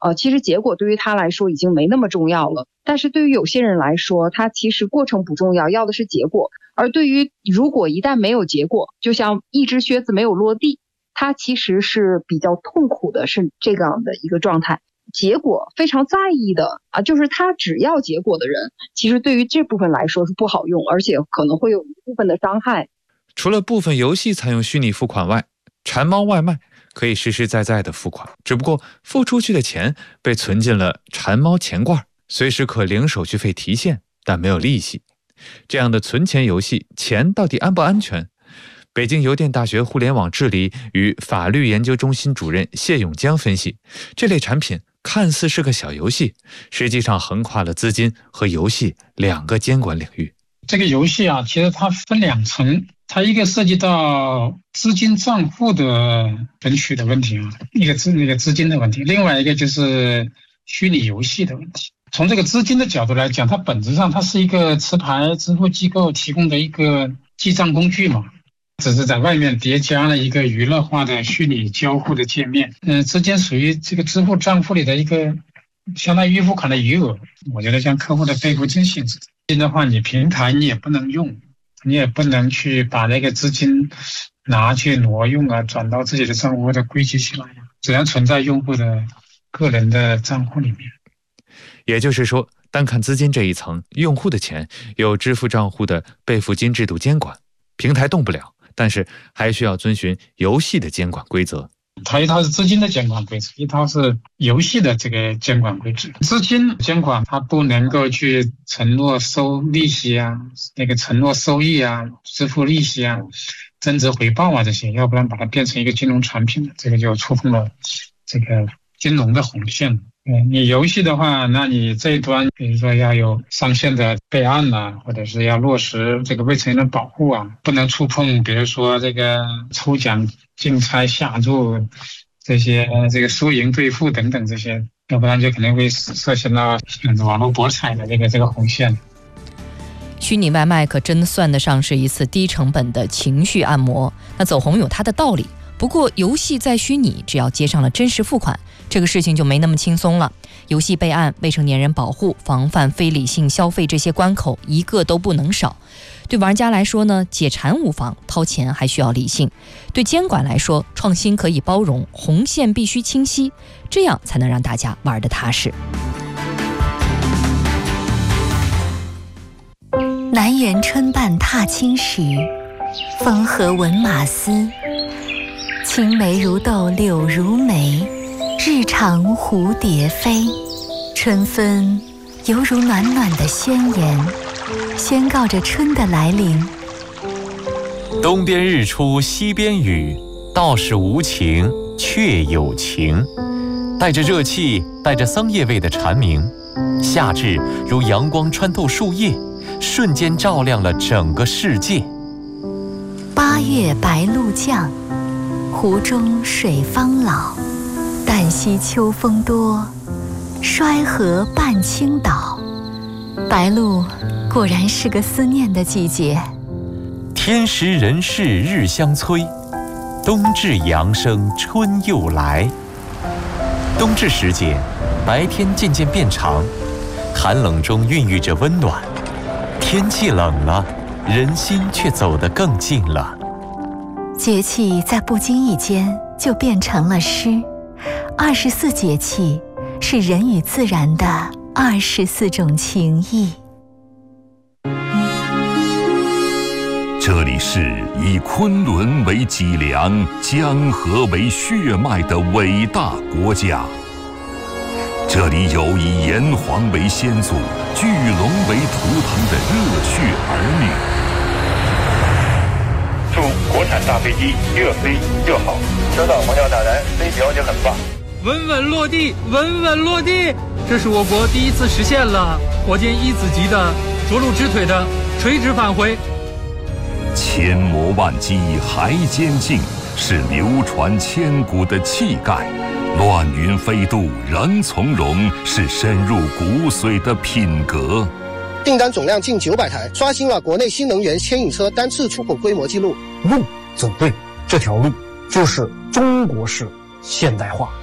其实结果对于他来说已经没那么重要了。但是对于有些人来说，他其实过程不重要，要的是结果。而对于如果一旦没有结果，就像一只靴子没有落地，他其实是比较痛苦的，是这样的一个状态。结果非常在意的就是他只要结果的人，其实对于这部分来说是不好用，而且可能会有一部分的伤害。 除了部分游戏采用虚拟付款外，馋猫外卖可以实实在在的付款，只不过付出去的钱被存进了馋猫钱罐，随时可零手续费提现，但没有利息。这样的存钱游戏，钱到底安不安全？北京邮电大学互联网治理与法律研究中心主任谢永江分析，这类产品看似是个小游戏，实际上横跨了资金和游戏两个监管领域。 这个游戏其实它分两层，它一个涉及到资金账户的存取的问题一个资金的问题，另外一个就是虚拟游戏的问题。从这个资金的角度来讲，它本质上它是一个持牌支付机构提供的一个记账工具嘛，只是在外面叠加了一个娱乐化的虚拟交互的界面。资金属于这个支付账户里的一个相当于付款的余额，我觉得像客户的备付金性质的话，你平台你也不能用，你也不能去把那个资金拿去挪用转到自己的账户或者归集起来只能存在用户的个人的账户里面。 也就是说，单看资金这一层，用户的钱有支付账户的备付金制度监管，平台动不了，但是还需要遵循游戏的监管规则。 它一套是资金的监管规则，一套是游戏的这个监管规则。资金监管它不能够去承诺收利息承诺收益支付利息增值回报这些，要不然把它变成一个金融产品，这个就触碰了这个金融的红线。你游戏的话，那你这一端比如说要有上线的备案或者是要落实这个未成年人保护不能触碰比如说这个抽奖竞猜下注这些这个输赢兑付等等这些，要不然就可能会涉嫌到网络博彩的这个红线。 虚拟外卖可真算得上是一次低成本的情绪按摩，那走红有它的道理。不过游戏在虚拟，只要接上了真实付款，这个事情就没那么轻松了。游戏备案、未成年人保护、防范非理性消费这些关口一个都不能少。对玩家来说呢，解馋无妨，掏钱还需要理性。对监管来说，创新可以包容，红线必须清晰，这样才能让大家玩得踏实。 南园春半踏青时，风和闻马嘶。青梅如豆柳如眉，日长蝴蝶飞。春分犹如暖暖的宣言，宣告着春的来临。 东边日出西边雨，道是无晴却有晴。带着热气带着桑叶味的蝉鸣，夏至如阳光穿透树叶，瞬间照亮了整个世界。 8月白露降，湖中水方老。旦夕秋风多，衰荷半倾倒。白露果然是个思念的季节。 天时人事日相催，冬至阳生春又来。冬至时节，白天渐渐变长，寒冷中孕育着温暖。天气冷了，人心却走得更近了。 节气在不经意间就变成了诗。24节气是人与自然的24种情谊。 这里是以昆仑为脊梁、江河为血脉的伟大国家。这里有以炎黄为先祖、巨龙为图腾的热血儿女。 祝国产大飞机越飞越好，收到黄教大人，飞行就很棒。 稳稳落地，稳稳落地，这是我国第一次实现了火箭一子级的着陆直腿的垂直返回。 千磨万击还坚劲，是流传千古的气概；乱云飞渡仍从容，是深入骨髓的品格。 订单总量近900台，刷新了国内新能源牵引车单次出口规模纪录。 路走对，这条路就是中国式现代化。